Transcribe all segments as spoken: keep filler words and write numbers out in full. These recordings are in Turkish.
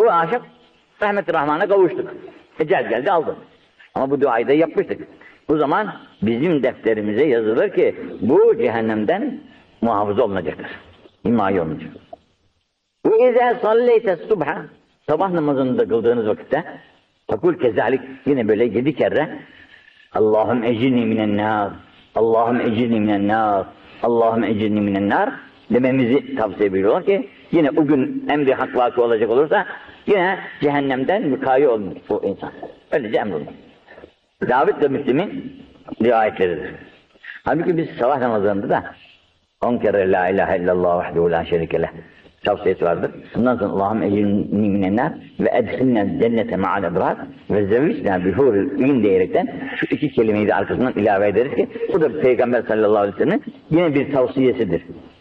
O aşık rahmet-i rahmana kavuştuk. Ecel geldi aldı. Ama bu duayı da yapmıştık. O zaman bizim defterimize yazılır ki bu cehennemden muhafaza olunacaktır. Himaye olunacak. Ve izâ salleyte subha, sabah namazını da kıldığınız vakitte takul kezalik, yine böyle yedi kere Allahüm ecirni minen nâr, Allahüm ecirni minen nâr, Allahüm ecirni minen nâr dememizi tavsiye ediyorlar ki yine o gün emri hak vakı olacak olursa yine cehennemden mükayyi olmuş bu insan. Öylece emrolunur. Davud ve Müslim'in rivayetleridir. Halbuki biz sabah namazlarında da on kere la ilahe illallah vahdehu la şerike leh tavsiyesi vardır. Bundan sonra Allah'ım ecirni minenler ve edhilnel cennete ma'al ebrar ve zevvisna bihuril in diyerekten şu iki kelimeyi de arkasından ilave ederiz ki bu da Peygamber sallallahu aleyhi ve sellem'in yine bir tavsiyesidir.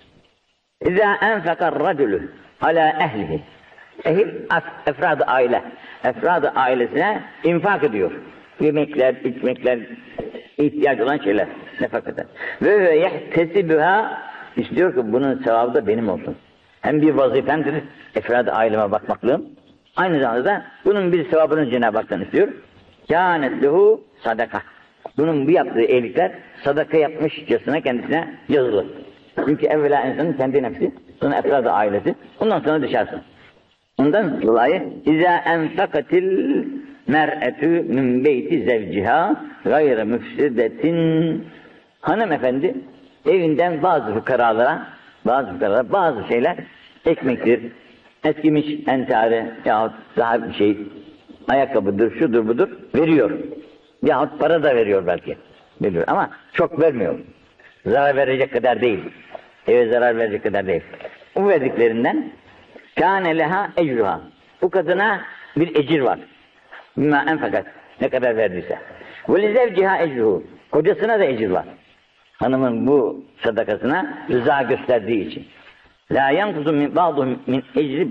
İzâ enfekar racülü alâ ehlihi, ehil efrad-ı aile, efrad-ı ailesine infak ediyor. Yemekler, içmekler, ihtiyaç olan şeyler nefak eder. Ve yehtesibüha, istiyor ki bunun sevabı da benim olsun. Hem bir vazifemdir, efrad-ı aileme bakmaklığım. Aynı zamanda da bunun bir sevabını Cenab-ı Hak'tan istiyor. Kânet lehu sadaka. Bunun bu yaptığı iyilikler sadaka yapmışçasına kendisine yazılır. Çünkü evvela insanın kendi nefsi, sonra efrad-ı ailesi, ondan sonra dışarısı. Ondan dolayı izâ enfakatil mer'etü min beyti zevciha gayre müfsidetin, hanımefendi evinden bazı fukaralara, bazı fukaralara bazı şeyler, ekmektir, eskimiş entari yahut daha bir şey, ayakkabıdır, şudur budur veriyor. Yahut para da veriyor belki. Veriyor ama çok vermiyor. Zarar verecek kadar değil. Eve zarar verecek kadar değil. O verdiklerinden kâne leha ecruha. Bu kadına bir ecir var. Bima enfakat. Ne kadar verdiyse. Ve lizevciha ecruhu. Kocasına da ecir var. Hanımın bu sadakasına rıza gösterdiği için. La yankuzu min ba'duhum min ecri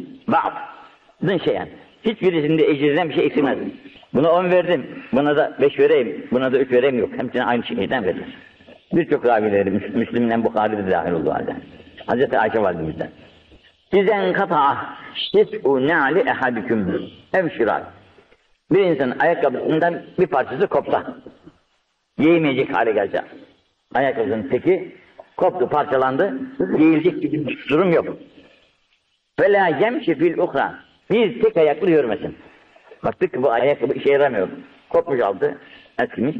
ba'd. Şeyen. Hiçbirisinde ecirden bir şey eksilmez. Buna on verdim. Buna da beş vereyim. Buna da üç vereyim yok. Hepsine aynı şeyden verir. Birçok ravileri Müslim'den Bukhari'de dahil olduğu halde. Hazreti Ayşe validemizden. İzen kata'a şis'u ne'ali ehadüküm evşiral. Bir insanın ayakkabısından bir parçası kopsa, giyemeyecek hale gelse, ayakkabısının teki koptu, parçalandı, giyilecek bir durum yok. فَلَا يَمْشِ فِي الْاُخْرَى. Bir tek ayaklı yürümesin. Baktık ki bu ayakkabı işe yaramıyor. Kopmuş aldı, eskimiş.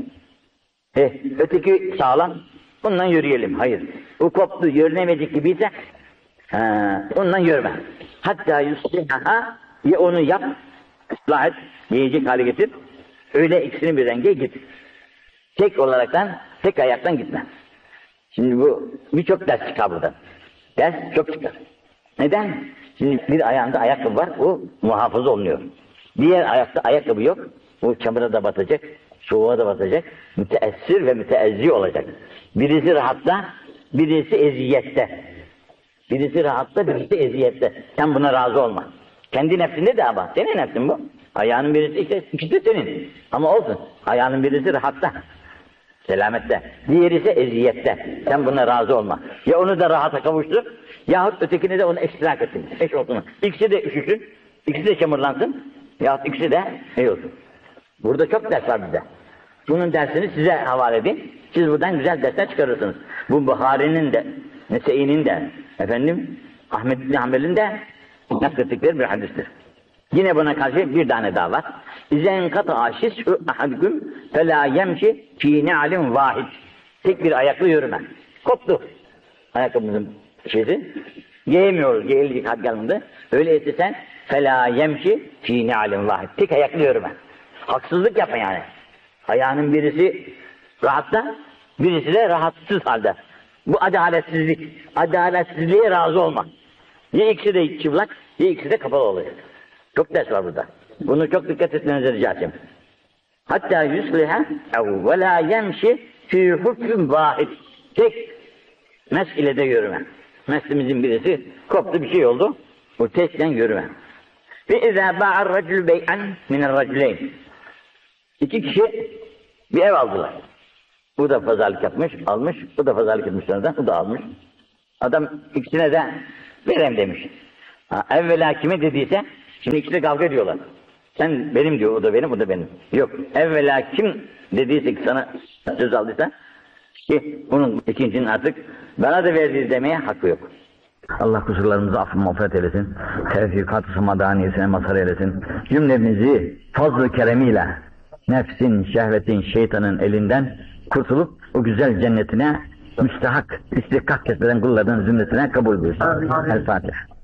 E, öteki sağlam, bundan yürüyelim. Hayır. O koptu, yürünemeyecek gibiyse, ha, ondan yürüme. Hatta yuslihaha, ya onu yap, ıslah et, yiyecek hale getir, öyle ikisini bir renge git. Tek olaraktan, tek ayaktan gitme. Şimdi bu birçok ders çıkar buradan. Ders çok çıkar. Neden? Şimdi bir ayağında ayakkabı var, o muhafaza olunuyor. Diğer ayakta ayakkabı yok, o çamura da batacak, soğuğa da batacak, müteessir ve müteezzi olacak. Birisi rahatta, birisi eziyette. Birisi rahatta, birisi eziyette. Sen buna razı olma. Kendi nefsinde de ama, senin nefsin bu. Ayağının birisi işte, ikisi de senin. Ama olsun, ayağının birisi rahatta, selamette. Diğeri ise eziyette. Sen buna razı olma. Ya onu da rahata kavuştur, yahut ötekini de onu ekstrak etsin. Eş olsun. İkisi de üşüsün, ikisi de çamurlansın, yahut ikisi de iyi olsun. Burada çok ders var bize. Bunun dersini size havale edeyim. Siz buradan güzel dersler çıkarırsınız. Bu Buhari'nin de, Nese'inin de, efendim, Ahmed bin Hanbel'in de naklettikleri bir hadistir. Yine buna karşı bir tane daha var. İzen kata'a şis'u ahadüküm felâ yemşi fî ne'alin vâhid. Tek bir ayaklı yürüme. Koptu ayakkabımızın şeysi. Giyemiyoruz, giyilecek had gelmedi. Öyleyse sen felâ yemşi fî ne'alin vâhid. Tek ayaklı yürüme. Haksızlık yapma yani. Ayağının birisi rahatta, birisi de rahatsız halde. Bu adaletsizlik. Adaletsizliğe razı olma. Ya ikisi de çıplak, ya ikisi de kapalı olacak. Çok ders var burada. Bunu çok dikkat etmenizi rica edeceğim. Hatta yusliha ev ve la yemşi fî hukm vâhid. Tek mesk ile de yürüme. Meslimizin birisi koptu, bir şey oldu. O tekten yürüme. Ve izâ ba'ar racül bey'an minel racüleyn. İki kişi bir ev aldılar. Bu da pazarlık yapmış, almış. Bu da pazarlık etmiş sonradan, bu da almış. Adam ikisine de verem demiş. Ha, evvela kime dediyse Şimdi ikisi de kavga ediyorlar. Sen benim diyor, o da benim, o da benim. Yok, evvela kim dediyse ki sana söz aldıysa, ki bunun ikincinin artık bana da verdiği demeye hakkı yok. Allah kusurlarımızı affı mağfiret eylesin. Tevfikat-ı madaniyesine mazhar eylesin. Cümlemizi fazl-ı keremiyle nefsin, şehvetin, şeytanın elinden kurtulup o güzel cennetine müstehak, istihkak kesmeden kullardan zümresine kabul buyursun. El Fatiha.